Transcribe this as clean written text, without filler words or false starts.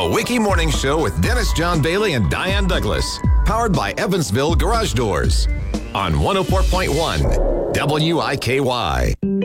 The Wiki Morning Show with Dennis John Bailey and Diane Douglas. Powered by Evansville Garage Doors. On 104.1 WIKY.